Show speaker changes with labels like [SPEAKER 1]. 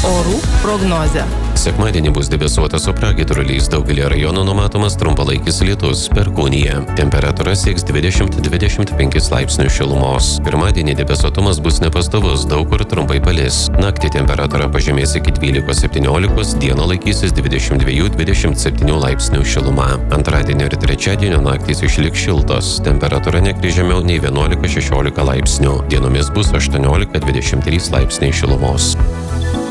[SPEAKER 1] Orų prognozė.
[SPEAKER 2] Sekmadienį bus debesuota su pragiedruliais, daugelį rajonų numatomas trumpalaikis lietus, perkūnija. Temperatūra sieks 20–25 laipsnių šilumos. Pirmadienį debesuotumas bus nepastovus, daug kur trumpai palis. Naktį temperatūra pažemės iki 12–17, dieną laikysis 22–27 laipsnių šiluma. Antradienio ir trečiadienio naktys išliks šiltos, temperatūra nekris žemiau nei 11–16 laipsnių. Dienomis bus 18–23 laipsniai šilumos.